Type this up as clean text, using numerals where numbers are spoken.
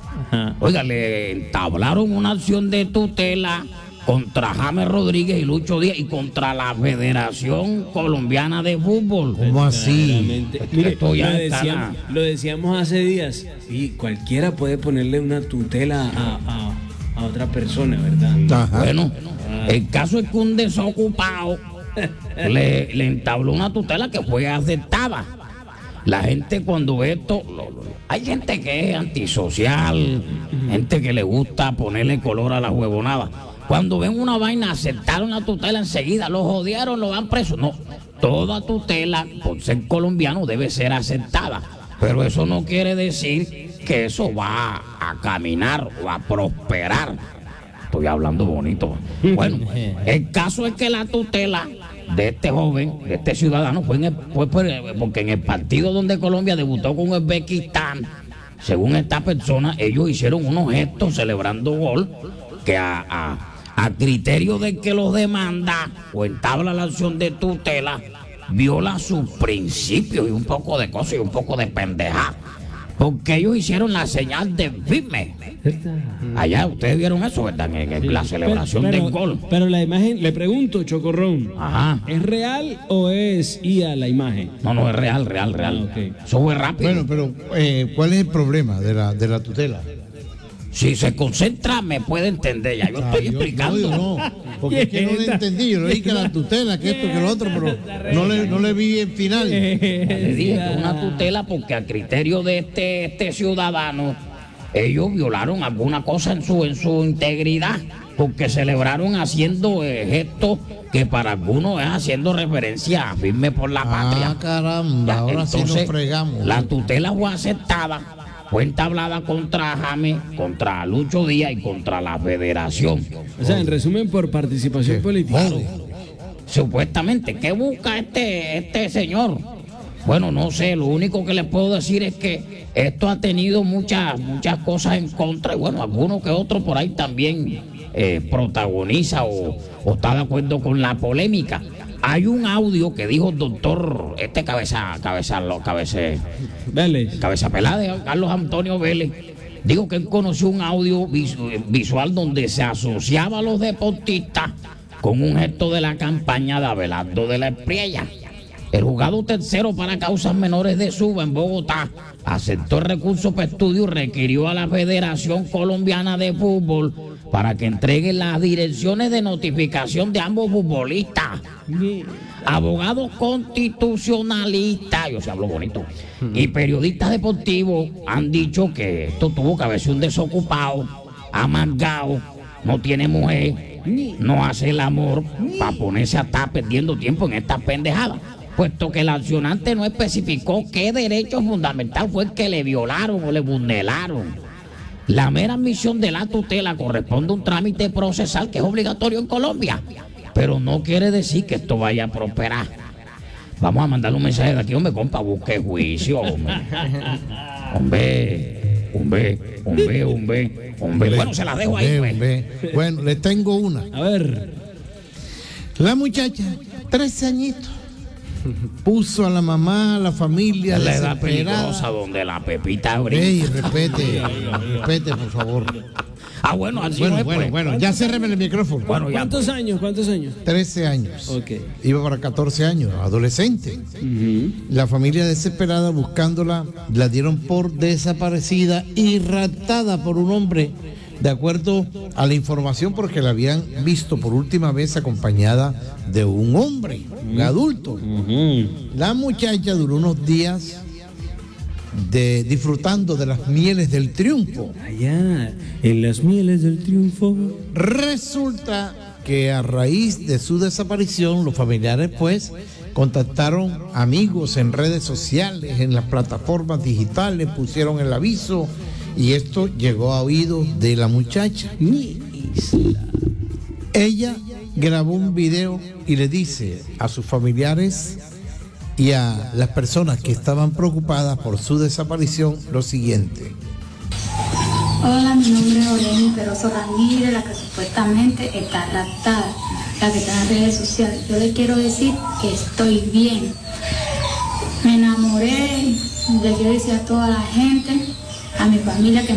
Ajá. Oiga, le entablaron una acción de tutela contra James Rodríguez y Lucho Díaz y contra la Federación Colombiana de Fútbol. ¿Cómo así? Verdaderamente. Mire, Esto ya está lo decíamos hace días. Y cualquiera puede ponerle una tutela a otra persona, ¿verdad? Ajá. Bueno, el caso es que un desocupado le entabló una tutela que fue aceptada. La gente cuando ve esto, hay gente que es antisocial, gente que le gusta ponerle color a la huevonada. Cuando ven una vaina, aceptaron la tutela enseguida, lo jodieron, lo van preso. No, toda tutela, por ser colombiano, debe ser aceptada. Pero eso no quiere decir que eso va a caminar o a prosperar. Estoy hablando bonito. Bueno, el caso es que la tutela de este joven, de este ciudadano, fue porque en el partido donde Colombia debutó con Uzbekistán, según esta persona, ellos hicieron unos gestos celebrando gol que a criterio de que los demanda o entabla la acción de tutela, viola sus principios y un poco de cosas y un poco de pendeja. Porque ellos hicieron la señal de firme. Allá ustedes vieron eso, ¿verdad? En la celebración del gol. Pero la imagen, le pregunto, Chocorrón, Ajá. ¿es real o es IA la imagen? No, es real. Okay. Eso fue rápido. Bueno, pero ¿cuál es el problema de la tutela? Si se concentra, me puede entender. Ya yo estoy explicando. Yo no, porque es que no le entendí. Yo le dije que la tutela, que esto, que lo otro, pero no le vi el final. Le dije que es una tutela porque a criterio de este ciudadano, ellos violaron alguna cosa en su integridad, porque celebraron haciendo gestos que para algunos es haciendo referencia a firme por la patria. Caramba, Ya, ahora sí nos entonces, fregamos. La tutela fue aceptada, fue entablada contra James, contra Lucho Díaz y contra la Federación. O sea, en resumen, por participación política. Supuestamente, ¿qué busca este señor? Bueno, no sé, lo único que les puedo decir es que esto ha tenido muchas cosas en contra y bueno, alguno que otro por ahí también protagoniza o está de acuerdo con la polémica. Hay un audio que dijo el doctor, cabeza pelada, Carlos Antonio Vélez, dijo que él conoció un audio visual donde se asociaba a los deportistas con un gesto de la campaña de Abelardo de la Espriella. El juzgado tercero para causas menores de Suba en Bogotá aceptó el recurso para estudio y requirió a la Federación Colombiana de Fútbol para que entregue las direcciones de notificación de ambos futbolistas. Abogados constitucionalistas, yo se hablo bonito, y periodistas deportivos han dicho que esto tuvo que haber sido un desocupado, amargado, no tiene mujer, no hace el amor para ponerse a estar perdiendo tiempo en estas pendejadas, puesto que el accionante no especificó qué derecho fundamental fue el que le violaron o le vulneraron. La mera admisión de la tutela corresponde a un trámite procesal que es obligatorio en Colombia, pero no quiere decir que esto vaya a prosperar. Vamos a mandarle un mensaje de aquí, hombre, compa, busque juicio, hombre. Hombre. Bueno, se la dejo ahí, pues. Bueno, le tengo una. A ver. La muchacha, 13 añitos, puso a la mamá, a la familia, Es la edad desesperada. peligrosa donde la pepita Ey, brinca. respete, por favor. Bueno, así no es, pues. Bueno, ya cérreme el micrófono. Bueno, ya, ¿Cuántos años? 13 años. Ok. Iba para 14 años, adolescente. La familia desesperada buscándola, la dieron por desaparecida y raptada por un hombre, de acuerdo a la información, porque la habían visto por última vez acompañada de un hombre, un adulto. La muchacha duró unos días disfrutando de las mieles del triunfo. Allá, en las mieles del triunfo. Resulta que a raíz de su desaparición, los familiares pues contactaron amigos en redes sociales, en las plataformas digitales, pusieron el aviso y esto llegó a oídos de la muchacha. Ella grabó un video y le dice a sus familiares y a las personas que estaban preocupadas por su desaparición lo siguiente. Hola, mi nombre es Oleni Peroso Ramírez, la que supuestamente está raptada, la que está en las redes sociales. Yo le quiero decir que estoy bien. Me enamoré, le quiero decir a toda la gente, a mi familia que